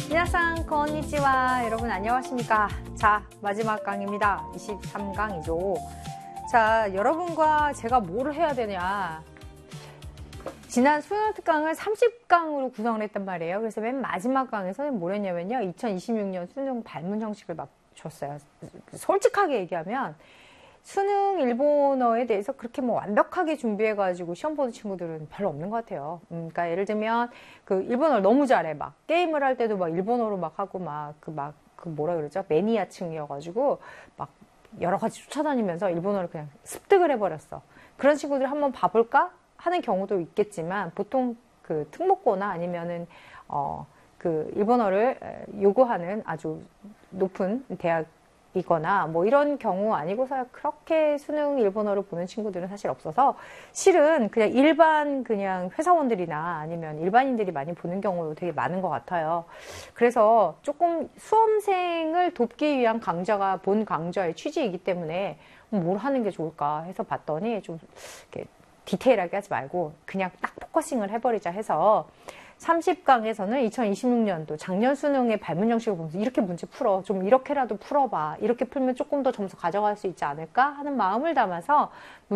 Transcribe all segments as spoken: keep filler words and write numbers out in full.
미나상 konnichiwa. 여러분 안녕하십니까? 자, 마지막 강입니다. 이십삼 강이죠. 자, 여러분과 제가 뭘 해야 되냐. 지난 수능 특강을 삼십 강으로 구성을 했단 말이에요. 그래서 맨 마지막 강에서는 뭘 했냐면요. 이천이십육 년 수능 발문 형식을 막 줬어요. 솔직하게 얘기하면 수능 일본어에 대해서 그렇게 뭐 완벽하게 준비해가지고 시험 보는 친구들은 별로 없는 것 같아요. 음, 그러니까 예를 들면 그 일본어를 너무 잘해. 막 게임을 할 때도 막 일본어로 막 하고 막 그 막 그 뭐라 그러죠? 매니아층이어가지고 막 여러 가지 쫓아다니면서 일본어를 그냥 습득을 해버렸어. 그런 친구들 한번 봐볼까 하는 경우도 있겠지만 보통 그 특목고나 아니면은 어 그 일본어를 요구하는 아주 높은 대학 이거나 뭐 이런 경우 아니고서야 그렇게 수능 일본어를 보는 친구들은 사실 없어서 실은 그냥 일반 그냥 회사원들이나 아니면 일반인들이 많이 보는 경우도 되게 많은 것 같아요. 그래서 조금 수험생을 돕기 위한 강좌가 본 강좌의 취지이기 때문에 뭘 하는 게 좋을까 해서 봤더니 좀 이렇게 디테일하게 하지 말고 그냥 딱 포커싱을 해버리자 해서 삼십 강에서는 이천이십육 년도 작년 수능의 발문 형식을 보면서 이렇게 문제 풀어. 좀 이렇게라도 풀어봐. 이렇게 풀면 조금 더 점수 가져갈 수 있지 않을까 하는 마음을 담아서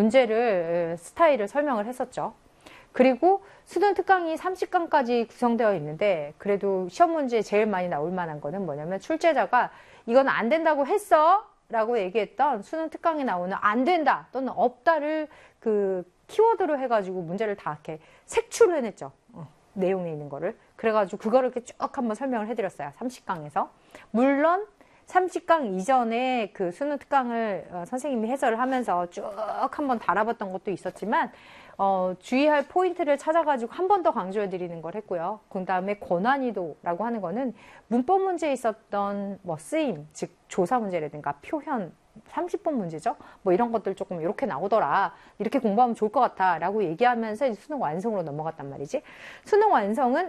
문제를, 스타일을 설명을 했었죠. 그리고 수능 특강이 삼십 강까지 구성되어 있는데 그래도 시험 문제에 제일 많이 나올 만한 거는 뭐냐면 출제자가 이건 안 된다고 했어? 라고 얘기했던 수능 특강에 나오는 안 된다 또는 없다를 그 키워드로 해가지고 문제를 다 이렇게 색출을 해냈죠. 어. 내용에 있는 거를. 그래가지고 그거를 이렇게 쭉 한번 설명을 해드렸어요. 삼십 강에서. 물론 삼십 강 이전에 그 수능 특강을 어, 선생님이 해설을 하면서 쭉 한번 달아봤던 것도 있었지만 어, 주의할 포인트를 찾아가지고 한 번 더 강조해드리는 걸 했고요. 그 다음에 고난이도라고 하는 거는 문법 문제에 있었던 뭐 쓰임, 즉 조사 문제라든가 표현, 삼십 번 문제죠. 뭐 이런 것들 조금 이렇게 나오더라. 이렇게 공부하면 좋을 것 같아. 라고 얘기하면서 이제 수능 완성으로 넘어갔단 말이지. 수능 완성은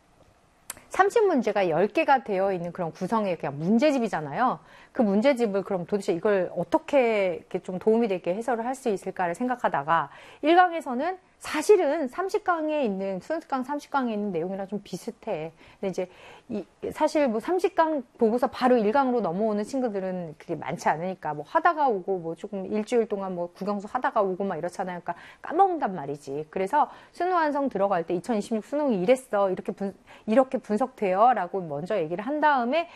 삼십 문제가 열 개가 되어 있는 그런 구성의 그냥 문제집이잖아요. 그 문제집을 그럼 도대체 이걸 어떻게 이렇게 좀 도움이 되게 해설을 할 수 있을까를 생각하다가 일 강에서는 사실은 삼십 강에 있는, 수능 특강 삼십 강에 있는 내용이랑 좀 비슷해. 근데 이제, 이, 사실 뭐 삼십 강 보고서 바로 일 강으로 넘어오는 친구들은 그게 많지 않으니까, 뭐 하다가 오고, 뭐 조금 일주일 동안 뭐 국영수 하다가 오고 막 이렇잖아요. 그러니까 까먹는단 말이지. 그래서 수능 완성 들어갈 때 이천이십육 수능이 이랬어. 이렇게 분, 이렇게 분석돼요. 라고 먼저 얘기를 한 다음에